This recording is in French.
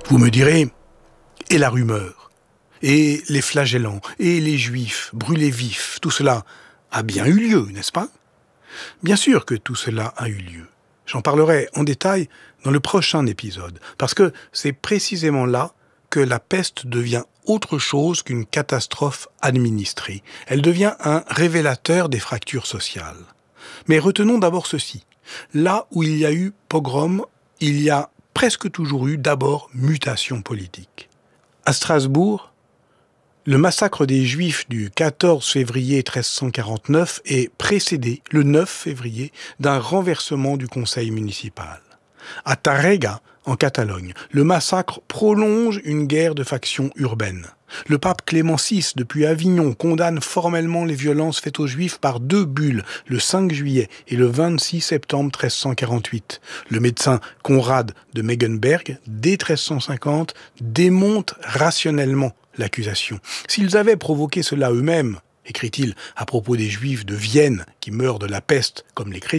Vous me direz, et la rumeur, et les flagellants, et les juifs brûlés vifs, tout cela a bien eu lieu, n'est-ce pas? Bien sûr que tout cela a eu lieu. J'en parlerai en détail dans le prochain épisode, parce que c'est précisément là que la peste devient autre chose qu'une catastrophe administrée. Elle devient un révélateur des fractures sociales. Mais retenons d'abord ceci. Là où il y a eu pogrom, il y a presque toujours eu d'abord mutation politique. À Strasbourg, le massacre des Juifs du 14 février 1349 est précédé, le 9 février, d'un renversement du conseil municipal. À Tàrrega, en Catalogne, le massacre prolonge une guerre de factions urbaines. Le pape Clément VI, depuis Avignon, condamne formellement les violences faites aux Juifs par 2 bulles, le 5 juillet et le 26 septembre 1348. Le médecin Conrad de Megenberg, dès 1350, démonte rationnellement l'accusation. S'ils avaient provoqué cela eux-mêmes, écrit-il à propos des Juifs de Vienne qui meurent de la peste comme les chrétiens,